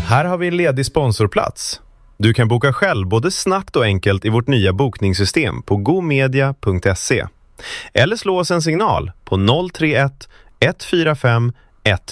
Här har vi en ledig sponsorplats. Du kan boka själv både snabbt och enkelt i vårt nya bokningssystem på gomedia.se. Eller slå oss en signal på 031 145 1